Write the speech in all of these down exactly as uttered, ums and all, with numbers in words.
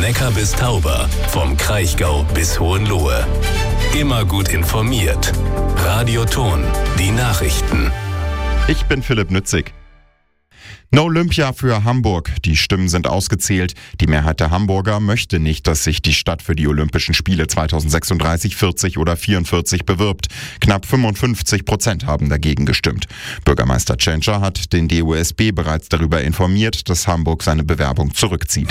Neckar bis Tauber, vom Kraichgau bis Hohenlohe. Immer gut informiert. Radio Thon, die Nachrichten. Ich bin Philipp Nützig. No Olympia für Hamburg. Die Stimmen sind ausgezählt. Die Mehrheit der Hamburger möchte nicht, dass sich die Stadt für die Olympischen Spiele zweitausendsechsunddreißig, vierzig oder vierundvierzig bewirbt. Knapp fünfundfünfzig Prozent haben dagegen gestimmt. Bürgermeister Tschentscher hat den D O S B bereits darüber informiert, dass Hamburg seine Bewerbung zurückzieht.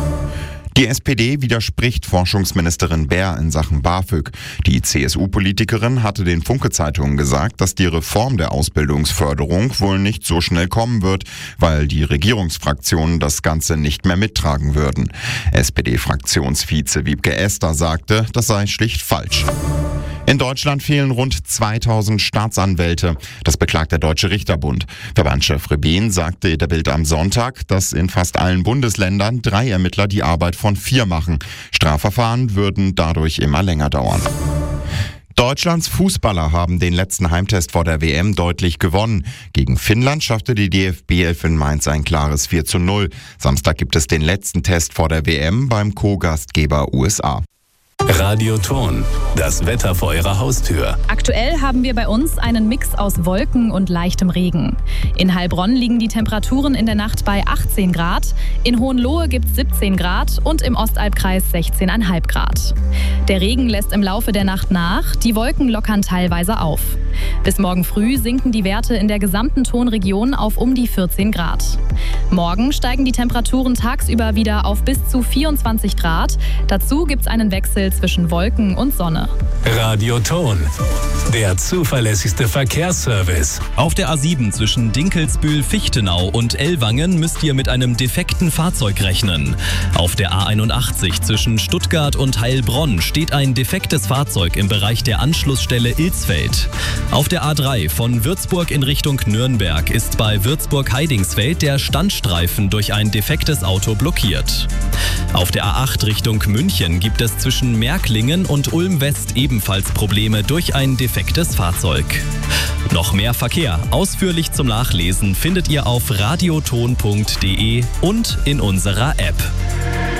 Die S P D widerspricht Forschungsministerin Baer in Sachen BAföG. Die C S U-Politikerin hatte den Funke-Zeitungen gesagt, dass die Reform der Ausbildungsförderung wohl nicht so schnell kommen wird, weil die Regierungsfraktionen das Ganze nicht mehr mittragen würden. S P D-Fraktionsvize Wiebke Esther sagte, das sei schlicht falsch. In Deutschland fehlen rund zweitausend Staatsanwälte. Das beklagt der Deutsche Richterbund. Verbandschef Rebehn sagte der Bild am Sonntag, dass in fast allen Bundesländern drei Ermittler die Arbeit von vier machen. Strafverfahren würden dadurch immer länger dauern. Deutschlands Fußballer haben den letzten Heimtest vor der W M deutlich gewonnen. Gegen Finnland schaffte die D F B-Elf in Mainz ein klares vier zu null. Samstag gibt es den letzten Test vor der W M beim Co-Gastgeber U S A. Radio Thon, das Wetter vor Ihrer Haustür. Aktuell haben wir bei uns einen Mix aus Wolken und leichtem Regen. In Heilbronn liegen die Temperaturen in der Nacht bei achtzehn Grad, in Hohenlohe gibt es siebzehn Grad und im Ostalbkreis sechzehn Komma fünf Grad. Der Regen lässt im Laufe der Nacht nach, die Wolken lockern teilweise auf. Bis morgen früh sinken die Werte in der gesamten Thonregion auf um die vierzehn Grad. Morgen steigen die Temperaturen tagsüber wieder auf bis zu vierundzwanzig Grad. Dazu gibt es einen Wechsel zwischen Wolken und Sonne. Radio Thon, der zuverlässigste Verkehrsservice. Auf der A sieben zwischen Dinkelsbühl-Fichtenau und Ellwangen müsst ihr mit einem defekten Fahrzeug rechnen. Auf der A einundachtzig zwischen Stuttgart und Heilbronn steht ein defektes Fahrzeug im Bereich der Anschlussstelle Ilsfeld. Auf der A drei von Würzburg in Richtung Nürnberg ist bei Würzburg-Heidingsfeld der Standstreifen durch ein defektes Auto blockiert. Auf der A acht Richtung München gibt es zwischen Märklingen und Ulm-West ebenfalls Probleme durch ein defektes Fahrzeug. Noch mehr Verkehr, ausführlich zum Nachlesen, findet ihr auf radioton punkt de und in unserer App.